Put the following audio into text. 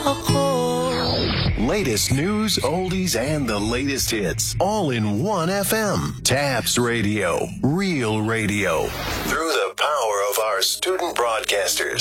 ako. Latest news, oldies, and the latest hits, all in one FM. Tabs Radio, real radio. Through the power of our student broadcasters.